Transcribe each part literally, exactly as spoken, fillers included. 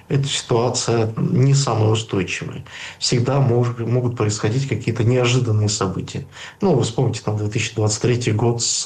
эта ситуация не самая устойчивая. Всегда мож, могут происходить какие-то неожиданные события. Ну, вы вспомните там две тысячи двадцать третий год с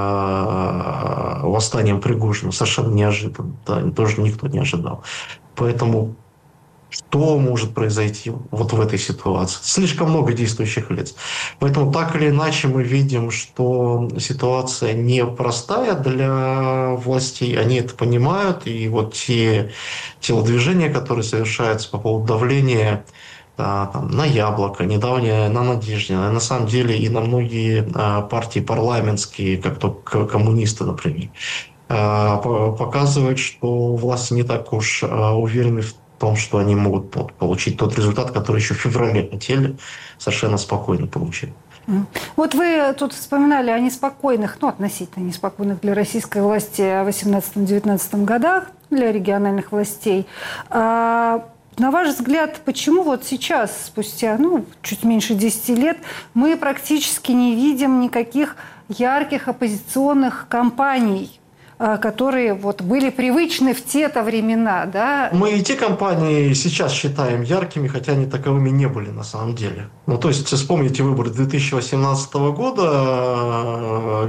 э, восстанием Пригожина. Совершенно неожиданно. Да, тоже никто не ожидал. Поэтому что может произойти вот в этой ситуации? Слишком много действующих лиц. Поэтому так или иначе мы видим, что ситуация непростая для властей. Они это понимают. И вот те телодвижения, которые совершаются по поводу давления а, там, на Яблоко, недавнее на Надеждина, на самом деле и на многие а, партии парламентские, как то коммунисты, например, а, показывают, что власти не так уж а, уверены в том, что они могут вот, получить тот результат, который еще в феврале хотели, совершенно спокойно получить. Вот вы тут вспоминали о неспокойных, ну, относительно неспокойных для российской власти в восемнадцатом-девятнадцатом годах, для региональных властей. А, на ваш взгляд, почему вот сейчас, спустя ну, чуть меньше десяти лет, мы практически не видим никаких ярких оппозиционных кампаний, которые вот были привычны в те-то времена, да? Мы и те кампании сейчас считаем яркими, хотя они таковыми не были на самом деле. Ну, то есть, вспомните выборы две тысячи восемнадцатого года,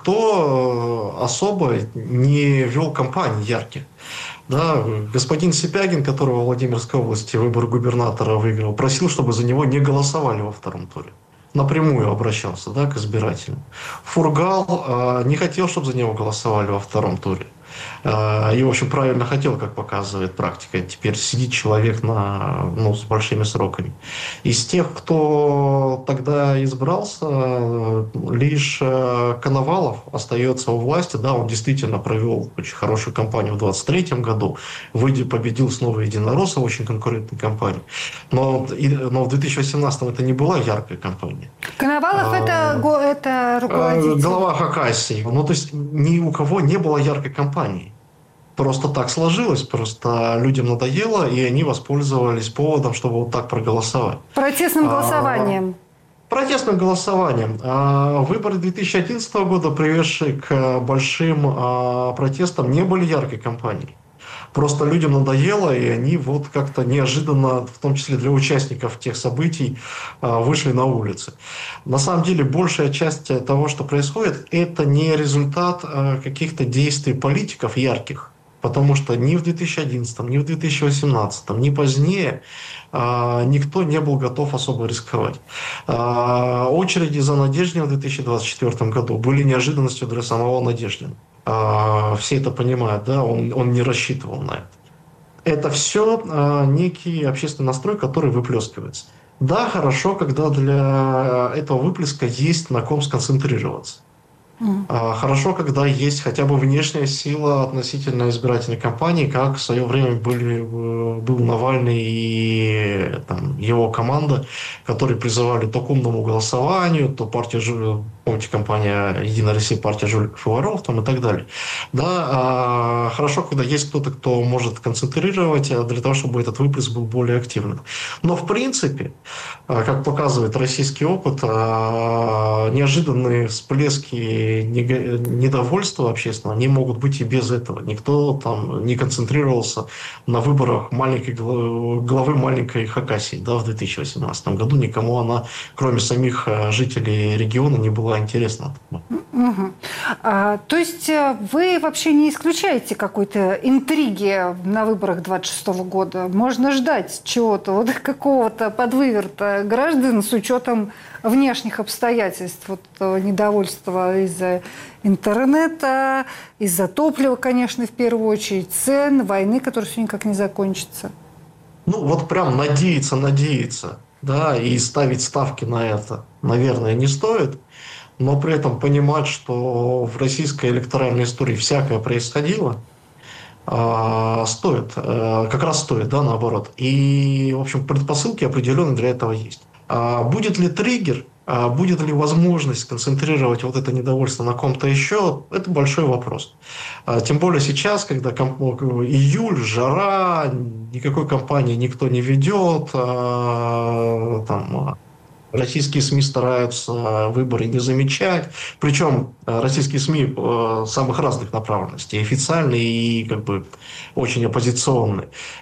никто особо не вел кампании ярких. Да, господин Сипягин, которого в Владимирской области выбор губернатора выиграл, просил, чтобы за него не голосовали во втором туре. Напрямую обращался, да, к избирателям. Фургал э, не хотел, чтобы за него голосовали во втором туре. Э, и, в общем, правильно хотел, как показывает практика. Теперь сидит человек на, ну, с большими сроками. Из тех, кто тогда избрался, лишь э, Коновалов остается у власти. Да, он действительно провел очень хорошую кампанию в двадцать третьем году. Выйдя, победил снова Единоросса в очень конкурентной кампании. Но, и, но в две тысячи восемнадцатом это не была яркая кампания. Коновалов а, это, это руководитель. Глава Хакасии. Ну, то есть ни у кого не было яркой кампании. Просто так сложилось, просто людям надоело, и они воспользовались поводом, чтобы вот так проголосовать. Протестным голосованием. А, протестным голосованием. А, выборы две тысячи одиннадцатого года, приведшие к большим а, протестам, не были яркой кампанией. Просто людям надоело, и они вот как-то неожиданно, в том числе для участников тех событий, вышли на улицы. На самом деле, большая часть того, что происходит, это не результат каких-то действий политиков ярких. Потому что ни в две тысячи одиннадцатом, ни в две тысячи восемнадцатом, ни позднее никто не был готов особо рисковать. Очереди за Надеждиным в две тысячи двадцать четвёртом году были неожиданностью для самого Надеждина. Все это понимают, да, он, он не рассчитывал на это. Это все а, некий общественный настрой, который выплескивается. Да, хорошо, когда для этого выплеска есть на ком сконцентрироваться. Mm. А, хорошо, когда есть хотя бы внешняя сила относительно избирательной кампании, как в свое время были, был Навальный и там, его команда, которые призывали то к умному голосованию, то партия, помните, компания «Единая Россия», партия жуликов и воров там, и так далее. Да, а, хорошо, когда есть кто-то, кто может концентрировать для того, чтобы этот выплеск был более активным. Но в принципе, как показывает российский опыт, неожиданные всплески недовольства общественного, они могут быть и без этого. Никто там не концентрировался на выборах маленькой главы маленькой Хакасии, да, в две тысячи восемнадцатом году. Никому она, кроме самих жителей региона, не была интересна. Угу. А, то есть вы вообще не исключаете какой-то интриги на выборах двадцать шестого года? Можно ждать чего-то, вот какого-то подвыверта граждан с учетом внешних обстоятельств, вот недовольства из-за интернета, из-за топлива, конечно, в первую очередь, цен, войны, которая все никак не закончится. Ну, вот прям надеяться, надеяться, да, и ставить ставки на это, наверное, не стоит, но при этом понимать, что в российской электоральной истории всякое происходило, стоит, как раз стоит, да, наоборот. И, в общем, предпосылки определенные для этого есть. Будет ли триггер, будет ли возможность сконцентрировать вот это недовольство на ком-то еще, это большой вопрос. Тем более сейчас, когда июль, жара, никакой кампании никто не ведет, там, российские СМИ стараются выборы не замечать. Причем российские СМИ самых разных направленностей. Официальные и как бы очень оппозиционные.